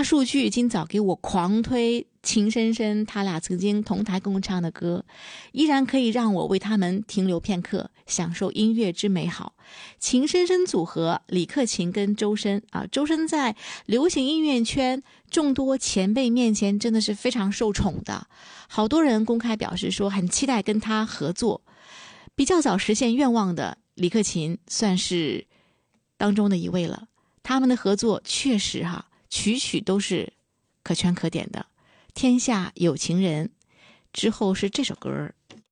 大数据今早给我狂推情深深他俩曾经同台共唱的歌，依然可以让我为他们停留片刻，享受音乐之美好。情深深组合李克勤跟周深周深在流行音乐圈众多前辈面前真的是非常受宠的，好多人公开表示说很期待跟他合作。比较早实现愿望的李克勤算是当中的一位了，他们的合作确实曲曲都是可圈可点的。天下有情人之后是这首歌